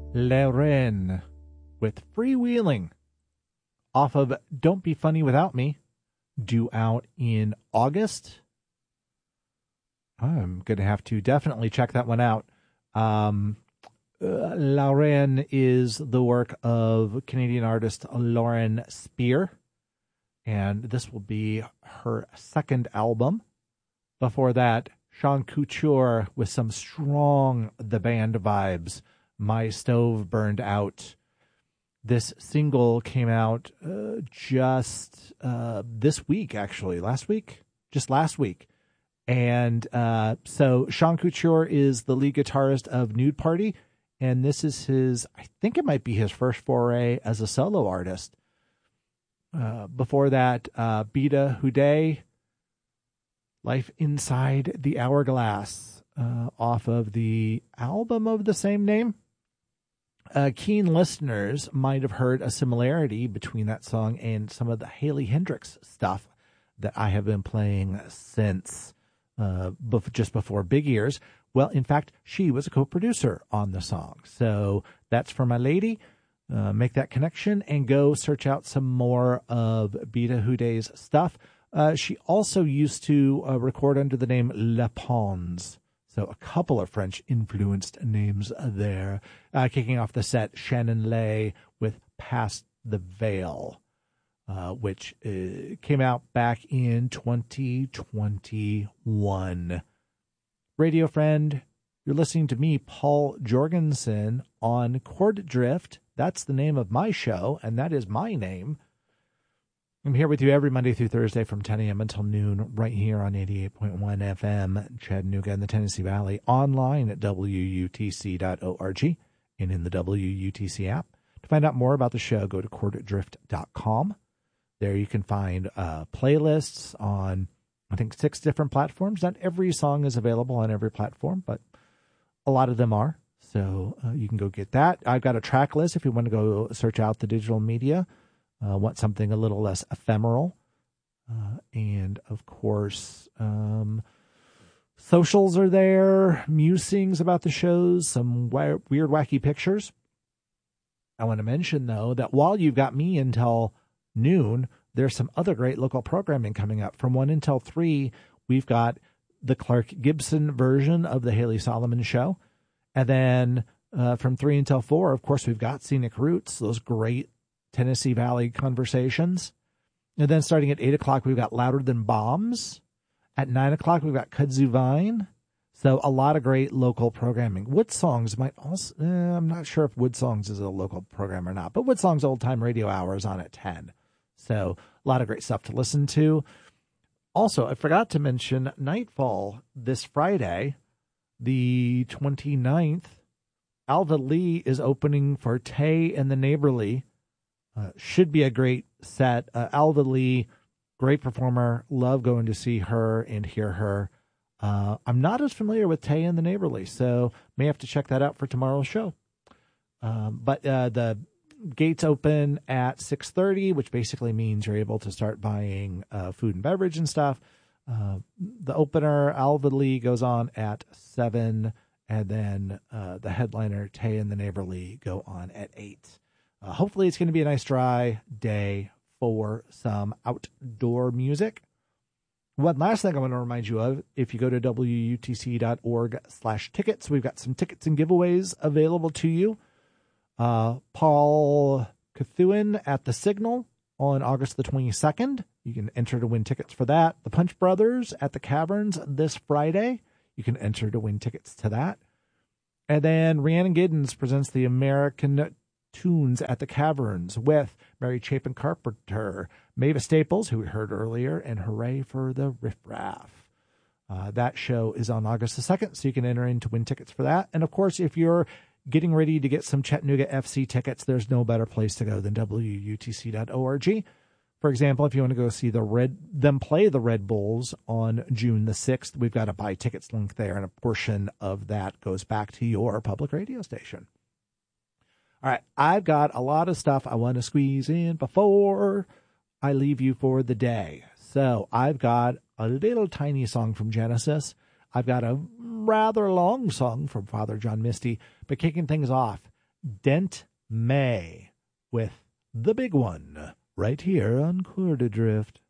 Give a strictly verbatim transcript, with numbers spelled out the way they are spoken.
Lorraine with Freewheeling off of Don't Be Funny Without Me, due out in August. I'm going to have to definitely check that one out. Um, uh, Lorraine is the work of Canadian artist Lauren Spear, and this will be her second album. Before that, Sean Couture with some strong The Band vibes. My Stove Burned Out. This single came out uh, just uh, this week, actually. Last week? Just last week. And uh, so Sean Couture is the lead guitarist of Nude Party, and this is his, I think it might be his first foray as a solo artist. Uh, before that, uh, Beta Houdet, Life Inside the Hourglass, uh, off of the album of the same name. Uh, keen listeners might have heard a similarity between that song and some of the Haley Hendrix stuff that I have been playing since uh, bef- just before Big Ears. Well, in fact, she was a co-producer on the song. So that's for my lady. Uh, make that connection and go search out some more of Beta Houdet's stuff. Uh, she also used to uh, record under the name Le Pons. So a couple of French-influenced names there. Uh, kicking off the set, Shannon Lay with Past the Veil, uh, which uh, came out back in twenty twenty-one. Radio friend, you're listening to me, Paul Jorgensen, on Chord Drift. That's the name of my show, and that is my name. I'm here with you every Monday through Thursday from ten a.m. until noon, right here on eighty-eight point one F M, Chattanooga and the Tennessee Valley, online at W U T C dot org and in the W U T C app. To find out more about the show, go to chord drift dot com. There you can find uh, playlists on, I think, six different platforms. Not every song is available on every platform, but a lot of them are. So uh, you can go get that. I've got a track list if you want to go search out the digital media. Uh, want something a little less ephemeral. Uh, and, of course, um, socials are there, musings about the shows, some wi- weird, wacky pictures. I want to mention, though, that while you've got me until noon, there's some other great local programming coming up. From one until three, we've got the Clark Gibson version of the Haley Solomon Show. And then uh, from three until four, of course, we've got Scenic Roots, those great Tennessee Valley conversations. And then starting at eight o'clock, we've got Louder Than Bombs. At nine o'clock, we've got Kudzu Vine. So a lot of great local programming. Wood Songs might also, eh, I'm not sure if Wood Songs is a local program or not, but Wood Songs Old Time Radio Hour is on at ten. So a lot of great stuff to listen to. Also, I forgot to mention Nightfall this Friday, the twenty-ninth. Alva Lee is opening for Tay and the Neighborly. Uh, should be a great set. Uh, Alva Lee, great performer. Love going to see her and hear her. Uh, I'm not as familiar with Tay and the Neighborly, so may have to check that out for tomorrow's show. Um, but uh, the gates open at six thirty, which basically means you're able to start buying uh, food and beverage and stuff. Uh, the opener, Alva Lee, goes on at seven, and then uh, the headliner, Tay and the Neighborly, go on at eight. Uh, hopefully it's going to be a nice dry day for some outdoor music. One last thing I want to remind you of, if you go to W U T C dot org slash tickets, we've got some tickets and giveaways available to you. Uh, Paul Cthulhu at the Signal on August the twenty-second. You can enter to win tickets for that. The Punch Brothers at the Caverns this Friday. You can enter to win tickets to that. And then Rhiannon Giddens presents the American Tunes at the Caverns with Mary Chapin Carpenter, Mavis Staples, who we heard earlier, and Hooray for the Riff Raff. Uh, that show is on August the second, so you can enter in to win tickets for that. And, of course, if you're getting ready to get some Chattanooga F C tickets, there's no better place to go than W U T C dot org. For example, if you want to go see the Red them play the Red Bulls on June the sixth, we've got a buy tickets link there, and a portion of that goes back to your public radio station. All right, I've got a lot of stuff I want to squeeze in before I leave you for the day. So I've got a little tiny song from Genesis. I've got a rather long song from Father John Misty. But kicking things off, Dent May with The Big One right here on Chord Adrift.